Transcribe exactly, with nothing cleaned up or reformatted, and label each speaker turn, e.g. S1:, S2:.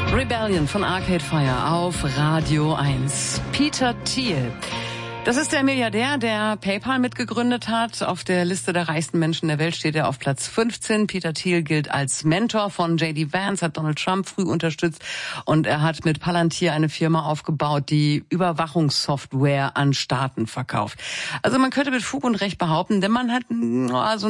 S1: Rebellion von Arcade Fire auf Radio eins. Peter Thiel. Das ist der Milliardär, der PayPal mitgegründet hat. Auf der Liste der reichsten Menschen der Welt steht er auf Platz fünfzehn. Peter Thiel gilt als Mentor von J D Vance, hat Donald Trump früh unterstützt und er hat mit Palantir eine Firma aufgebaut, die Überwachungssoftware an Staaten verkauft. Also man könnte mit Fug und Recht behaupten, der Mann hat also